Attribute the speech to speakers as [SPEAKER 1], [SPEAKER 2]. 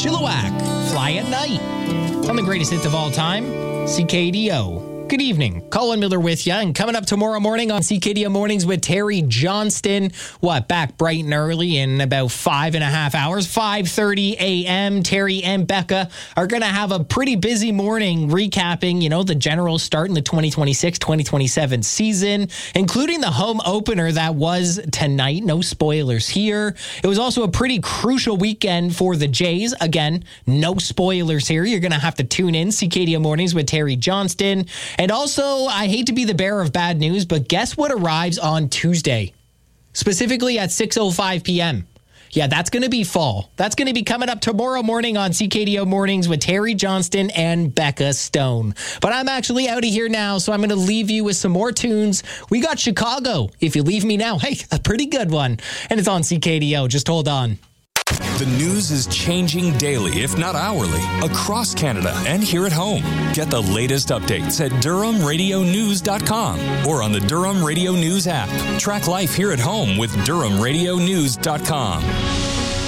[SPEAKER 1] Chilliwack, Fly at Night. On the greatest hits of all time, CKDO. Good evening. Colin Miller with you. And coming up tomorrow morning on CKDO Mornings with Terry Johnston. Back bright and early in about 5.5 hours, 5:30 a.m. Terry and Becca are going to have a pretty busy morning recapping, the general start in the 2026-2027 season, including the home opener that was tonight. No spoilers here. It was also a pretty crucial weekend for the Jays. Again, no spoilers here. You're going to have to tune in. CKDO Mornings with Terry Johnston. And also, I hate to be the bearer of bad news, but guess what arrives on Tuesday? Specifically at 6:05 p.m. Yeah, that's going to be fall. That's going to be coming up tomorrow morning on CKDO Mornings with Terry Johnston and Becca Stone. But I'm actually out of here now, so I'm going to leave you with some more tunes. We got Chicago, If You Leave Me Now. Hey, a pretty good one. And it's on CKDO. Just hold on.
[SPEAKER 2] The news is changing daily, if not hourly, across Canada and here at home. Get the latest updates at DurhamRadioNews.com or on the Durham Radio News app. Track life here at home with DurhamRadioNews.com.